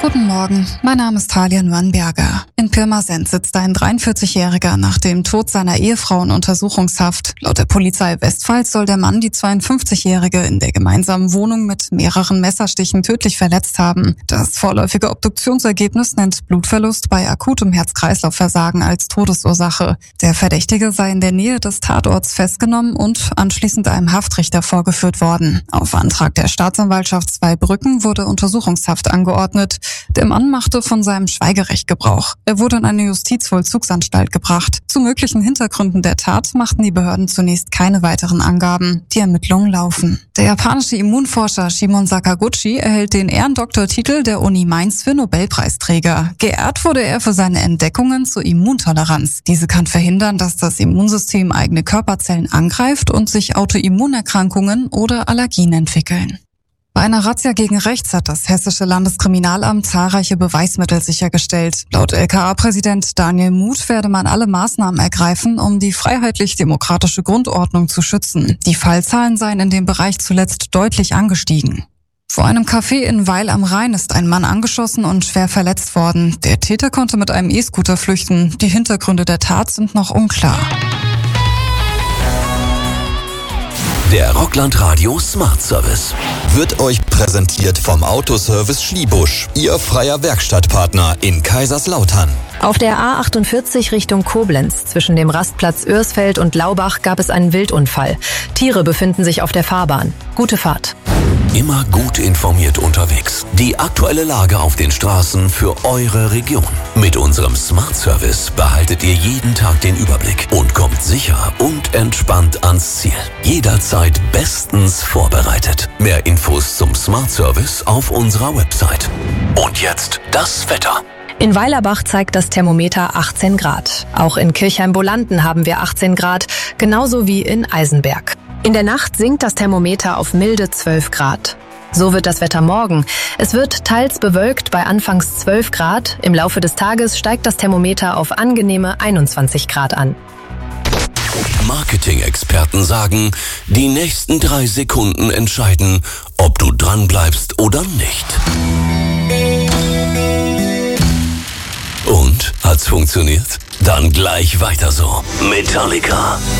Guten Morgen, mein Name ist Talian Wannberger. In Pirmasens sitzt ein 43-Jähriger nach dem Tod seiner Ehefrau in Untersuchungshaft. Laut der Polizei Westpfalz soll der Mann die 52-Jährige in der gemeinsamen Wohnung mit mehreren Messerstichen tödlich verletzt haben. Das vorläufige Obduktionsergebnis nennt Blutverlust bei akutem Herz-Kreislauf-Versagen als Todesursache. Der Verdächtige sei in der Nähe des Tatorts festgenommen und anschließend einem Haftrichter vorgeführt worden. Auf Antrag der Staatsanwaltschaft Zweibrücken wurde Untersuchungshaft angeordnet. Der Mann machte von seinem Schweigerecht Gebrauch. Er wurde in eine Justizvollzugsanstalt gebracht. Zu möglichen Hintergründen der Tat machten die Behörden zunächst keine weiteren Angaben. Die Ermittlungen laufen. Der japanische Immunforscher Shimon Sakaguchi erhält den Ehrendoktortitel der Uni Mainz für Nobelpreisträger. Geehrt wurde er für seine Entdeckungen zur Immuntoleranz. Diese kann verhindern, dass das Immunsystem eigene Körperzellen angreift und sich Autoimmunerkrankungen oder Allergien entwickeln. Bei einer Razzia gegen rechts hat das Hessische Landeskriminalamt zahlreiche Beweismittel sichergestellt. Laut LKA-Präsident Daniel Muth werde man alle Maßnahmen ergreifen, um die freiheitlich-demokratische Grundordnung zu schützen. Die Fallzahlen seien in dem Bereich zuletzt deutlich angestiegen. Vor einem Café in Weil am Rhein ist ein Mann angeschossen und schwer verletzt worden. Der Täter konnte mit einem E-Scooter flüchten. Die Hintergründe der Tat sind noch unklar. Der Rockland Radio Smart Service wird euch präsentiert vom Autoservice Schliebusch, Ihr freier Werkstattpartner in Kaiserslautern. Auf der A48 Richtung Koblenz zwischen dem Rastplatz Örsfeld und Laubach gab es einen Wildunfall. Tiere befinden sich auf der Fahrbahn. Gute Fahrt. Immer gut informiert unterwegs. Die aktuelle Lage auf den Straßen für eure Region. Mit unserem Smart Service behaltet ihr jeden Tag den Überblick und kommt sicher und entspannt ans Ziel. Jederzeit bestens vorbereitet. Mehr Infos zum Smart Service auf unserer Website. Und jetzt das Wetter. In Weilerbach zeigt das Thermometer 18 Grad. Auch in Kirchheim-Bolanden haben wir 18 Grad, genauso wie in Eisenberg. In der Nacht sinkt das Thermometer auf milde 12 Grad. So wird das Wetter morgen. Es wird teils bewölkt bei anfangs 12 Grad. Im Laufe des Tages steigt das Thermometer auf angenehme 21 Grad an. Marketing-Experten sagen, die nächsten 3 Sekunden entscheiden, ob du dranbleibst oder nicht. Und? Hat's funktioniert? Dann gleich weiter so. Metallica.